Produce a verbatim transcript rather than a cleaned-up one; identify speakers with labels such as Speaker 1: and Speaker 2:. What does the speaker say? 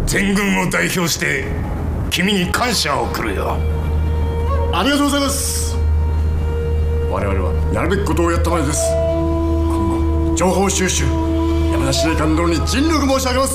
Speaker 1: 全軍を代表して君に感謝を送るよ。
Speaker 2: ありがとうございます。我々はやるべきことをやったまでです。今後情報収集、山田司令官殿に尽力申し上げます。